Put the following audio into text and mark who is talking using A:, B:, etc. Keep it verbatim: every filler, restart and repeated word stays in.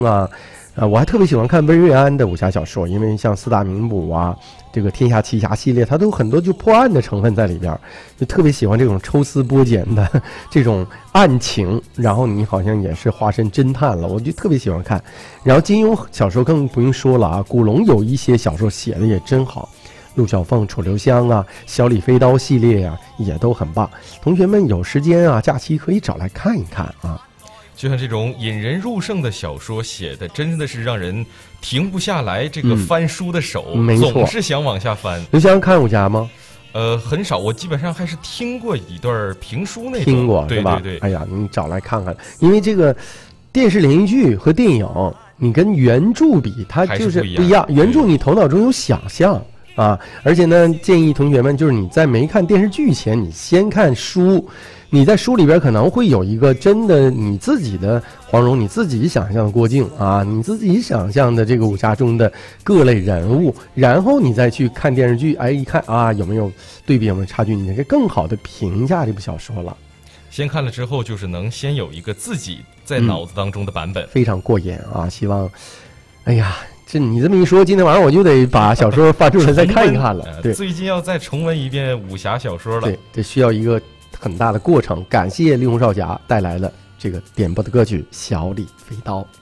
A: 啊，呃，我还特别喜欢看温瑞安的武侠小说，因为像四大名捕啊，这个天下奇侠系列，它都有很多就破案的成分在里边，就特别喜欢这种抽丝剥茧的这种案情，然后你好像也是化身侦探了，我就特别喜欢看。然后金庸小说更不用说了啊，古龙有一些小说写的也真好。陆小凤、楚留香啊，小李飞刀系列啊，也都很棒。同学们有时间啊，假期可以找来看一看啊。
B: 就像这种引人入胜的小说，写的真的是让人停不下来这个翻书的手，
A: 嗯、
B: 总是想往下翻。
A: 刘翔看武侠吗？
B: 呃，很少，我基本上还是听过一段评书那种。
A: 听过
B: 对
A: 是吧？
B: 对对。
A: 哎呀，你找来看看，因为这个电视连续剧和电影，你跟原著比，它就是不一样。原著你头脑中有想象啊，而且呢，建议同学们就是你在没看电视剧前，你先看书。你在书里边可能会有一个真的你自己的黄蓉，你自己想象的郭靖啊，你自己想象的这个武侠中的各类人物，然后你再去看电视剧，哎，一看啊有没有对比，有没有差距，你可以更好的评价这部小说了。
B: 先看了之后，就是能先有一个自己在脑子当中的版本，
A: 嗯、非常过瘾啊！希望，哎呀。这你这么一说，今天晚上我就得把小说翻出来再看一看了。对，
B: 最近要再重温一遍武侠小说了。
A: 对，这需要一个很大的过程。感谢令狐少侠带来了这个点播的歌曲《小李飞刀》。